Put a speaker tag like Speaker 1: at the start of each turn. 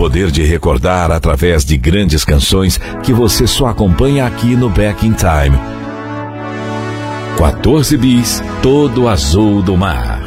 Speaker 1: poder de recordar através de grandes canções que você só acompanha aqui no Back in Time. 14 bis, todo azul do mar.